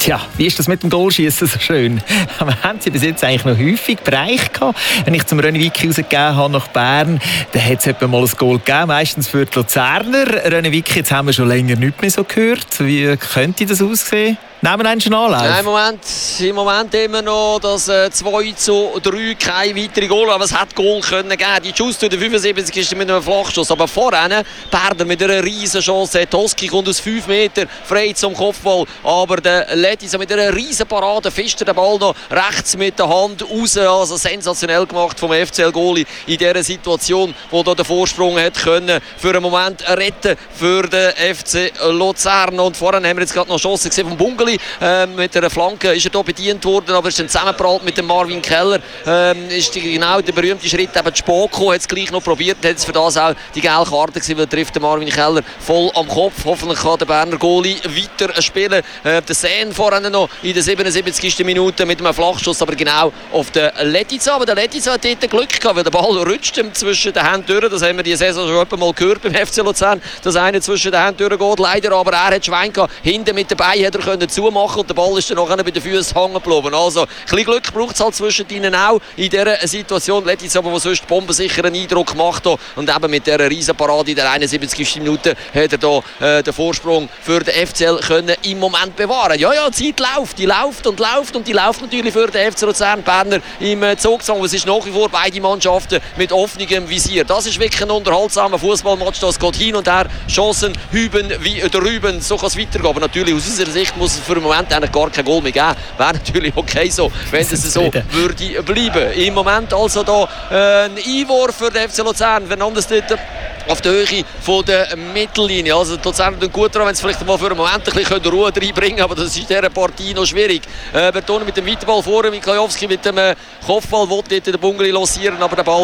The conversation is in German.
Tja, wie ist das mit dem Goalschießen so schön? Wir haben sie bis jetzt eigentlich noch häufig Bereich gehabt. Wenn ich zum René Wicki rausgegeben habe nach Bern, dann hat es etwa mal ein Goal gegeben, meistens für die Luzerner. René Wicki, jetzt haben wir schon länger nichts mehr so gehört. Wie könnte das aussehen? Nehmen wir einen schon Anlauf? Nein, im Moment immer noch das 2:3, kein weiteres Goal. Aber es hat Goal können geben. Die Schuss zu der 75 ist mit einem Flachschuss. Aber vorher Berner mit einer riesen Chance. Toski kommt aus 5 Meter frei zum Kopfball. Aber der Letizia mit einer riesen Parade fischt den Ball noch rechts mit der Hand raus. Also sensationell gemacht vom FCL-Goalie in dieser Situation, wo da den Vorsprung hat können für einen Moment retten für den FC Luzern. Und vorher haben wir jetzt gerade noch Chancen gesehen vom Bungeli. Mit einer Flanke ist er hier bedient worden, aber ist dann zusammengeprallt mit dem Marvin Keller. Ist genau der berühmte Schritt eben zu spät gekommen, hat es gleich noch probiert, hat es für das auch die gelbe Karte gewesen, weil trifft der Marvin Keller voll am Kopf. Hoffentlich kann der Berner Goalie weiter spielen. Der Sen vorhin noch in der 77. Minute mit einem Flachschuss, aber genau auf den Letizia. Aber der Letizia hat dort Glück gehabt, weil der Ball rutscht zwischen den Händen durch. Das haben wir diese Saison schon etwa mal gehört beim FC Luzern, dass einer zwischen den Händen durchgeht. Leider aber er hat Schwein gehabt. Hinten mit dabei hat er können zumachen und der Ball ist dann noch bei den Füßen hängen geblieben. Also ein bisschen Glück braucht es halt zwischen ihnen auch in dieser Situation. Letizia aber, der sonst bombensicheren Eindruck gemacht hat. Und eben mit dieser Riesenparade in der 71. Minute hat er da den Vorsprung für den FCL können im Moment bewahren. Ja, die Zeit läuft. Die läuft und läuft und die läuft natürlich für den FC Luzern. Berner im Zugzwang. Es ist nach wie vor beide Mannschaften mit offenem Visier. Das ist wirklich ein unterhaltsamer Fußballmatch. Das geht hin und her. Chancen hüben wie drüben. So kann es weitergehen. Aber natürlich aus unserer Sicht muss es für den Moment eigentlich gar kein Goal mehr geben. Wäre natürlich okay so, wenn es so würde bleiben. Im Moment also da ein Einwurf für den FC Luzern. Fernandes dort auf der Höhe von der Mittellinie. Also die Luzerner tun gut daran, wenn sie vielleicht mal für einen Moment ein bisschen Ruhe reinbringen können, aber das ist in dieser Partie noch schwierig. Bertone mit dem Weiterball vor, Mikajowski mit dem Kopfball will dort den Bungeli losieren, aber der Ball